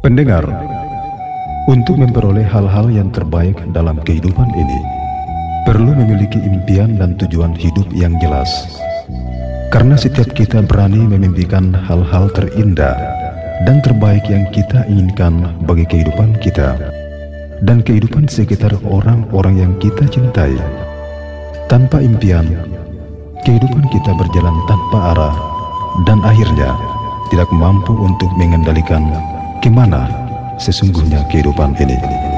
Pendengar, untuk memperoleh hal-hal yang terbaik dalam kehidupan ini, perlu memiliki impian dan tujuan hidup yang jelas. Karena setiap kita berani memimpikan hal-hal terindah dan terbaik yang kita inginkan bagi kehidupan kita dan kehidupan sekitar orang-orang yang kita cintai. Tanpa impian, kehidupan kita berjalan tanpa arah dan akhirnya tidak mampu untuk mengendalikan kemana sesungguhnya kehidupan ini.